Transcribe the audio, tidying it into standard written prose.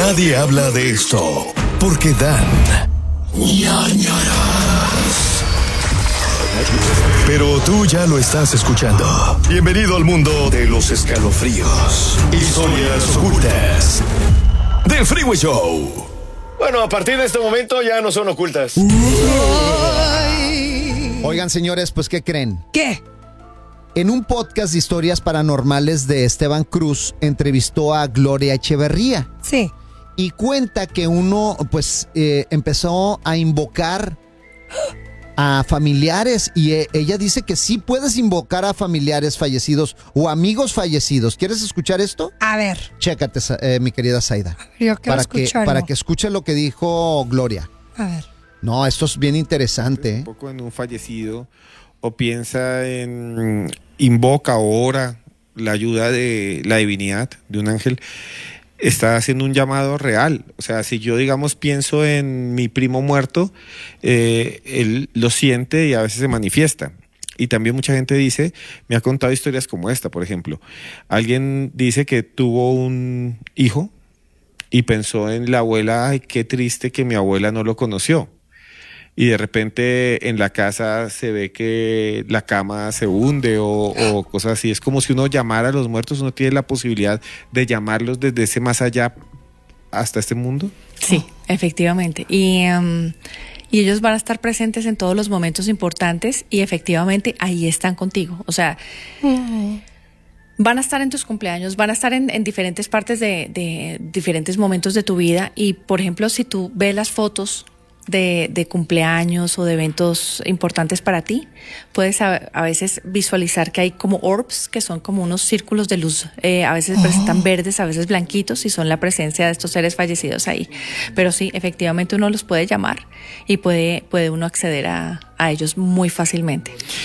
Nadie habla de esto porque dan ñañaras. Pero tú ya lo estás escuchando. Bienvenido al mundo de los escalofríos, historias ocultas del Freeway Show. Bueno, a partir de este momento ya no son ocultas. Oigan, señores, pues ¿qué creen? ¿Qué? En un podcast de historias paranormales de Esteban Cruz, entrevistó a Gloria Echeverría. Sí. Y cuenta que uno, pues, empezó a invocar a familiares. Y ella dice que sí puedes invocar a familiares fallecidos o amigos fallecidos. ¿Quieres escuchar esto? A ver. Chécate, mi querida Zaida. Yo quiero escucharlo. Para que escuche lo que dijo Gloria. A ver. No, esto es bien interesante. Un poco en un fallecido o piensa en, invoca o ora la ayuda de la divinidad, de un ángel. Está haciendo un llamado real. O sea, si yo, digamos, pienso en mi primo muerto, él lo siente y a veces se manifiesta. Y también mucha gente dice, me ha contado historias como esta, por ejemplo. Alguien dice que tuvo un hijo y pensó en la abuela, ay, qué triste que mi abuela no lo conoció. Y de repente en la casa se ve que la cama se hunde o cosas así. Es como si uno llamara a los muertos, uno tiene la posibilidad de llamarlos desde ese más allá hasta este mundo. Sí, efectivamente. Y ellos van a estar presentes en todos los momentos importantes y efectivamente ahí están contigo. O sea, van a estar en tus cumpleaños, van a estar en diferentes partes de diferentes momentos de tu vida. Y por ejemplo, si tú ves las fotos de cumpleaños o de eventos importantes para ti, puedes a veces visualizar que hay como orbs, que son como unos círculos de luz, a veces presentan verdes, a veces blanquitos, y son la presencia de estos seres fallecidos ahí. Pero sí, efectivamente uno los puede llamar y puede uno acceder a ellos muy fácilmente.